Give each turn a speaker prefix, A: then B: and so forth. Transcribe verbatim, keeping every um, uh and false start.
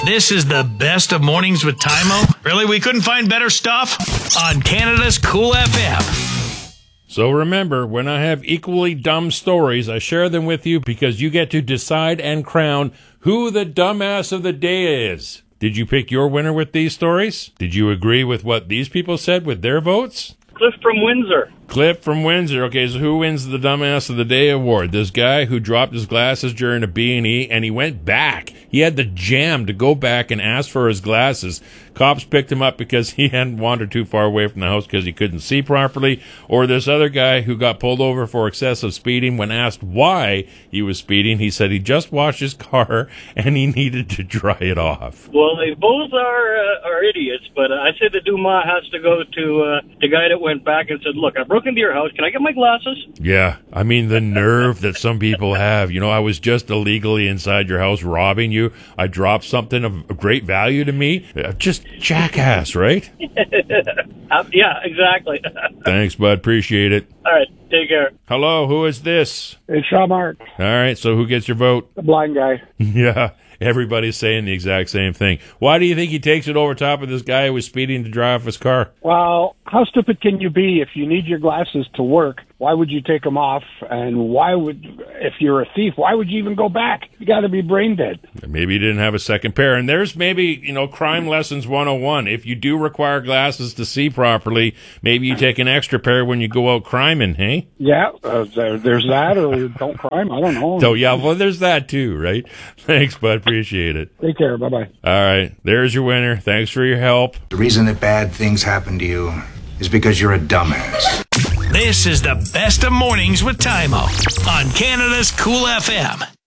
A: This is the best of Mornings with Tymo. Really, we couldn't find better stuff on Canada's Cool F M.
B: So remember, when I have equally dumb stories, I share them with you because you get to decide and crown who the dumbass of the day is. Did you pick your winner with these stories? Did you agree with what these people said with their votes?
C: Cliff from Windsor.
B: Cliff from Windsor. Okay, so who wins the Dumbass of the Day award? This guy who dropped his glasses during a B and E, and he went back. He had the jam to go back and ask for his glasses. Cops picked him up because he hadn't wandered too far away from the house because he couldn't see properly. Or this other guy who got pulled over for excessive speeding. When asked why he was speeding, he said he just washed his car and he needed to dry it off.
C: Well, they both are uh, are idiots, but I say the Dumas has to go to uh, the guy that went back and said, look, I broke into your house. Can I get my glasses?
B: Yeah, I mean, the nerve that some people have. You know, I was just illegally inside your house robbing you. I dropped something of great value to me. Just jackass, right?
C: um, yeah, exactly.
B: Thanks, bud. Appreciate it.
C: All right, take care.
B: Hello, who is this?
D: It's Sean Mark.
B: All right, so who gets your vote?
D: The blind guy.
B: Yeah, everybody's saying the exact same thing. Why do you think he takes it over top of this guy who was speeding to drive off his car?
D: Well, how stupid can you be? If you need your glasses to work, why would you take them off? And why would, if you're a thief, why would you even go back? You got to be brain dead.
B: Maybe you didn't have a second pair. And there's maybe, you know, crime lessons one oh one. If you do require glasses to see properly, maybe you take an extra pair when you go out criming, hey?
D: Yeah, uh, there, there's that, or don't crime. I don't know.
B: So, yeah, well, there's that too, right? Thanks, bud. Appreciate it.
D: Take care. Bye-bye.
B: All right. There's your winner. Thanks for your help.
E: The reason that bad things happen to you is because you're a dumbass.
A: This is the best of Mornings with Tymo on Canada's Cool F M.